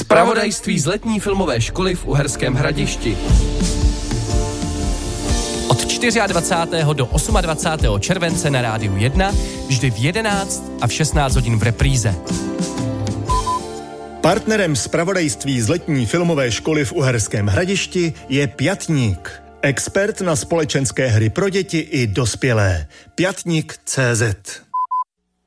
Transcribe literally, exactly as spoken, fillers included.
Zpravodajství z letní filmové školy v Uherském Hradišti. Od dvacátého čtvrtého do dvacátého osmého července na Rádiu jedna, vždy v jedenáct a v šestnáct hodin v repríze. Partnerem zpravodajství z letní filmové školy v Uherském Hradišti je Pětník. Expert na společenské hry pro děti i dospělé. Pětník tečka cé zet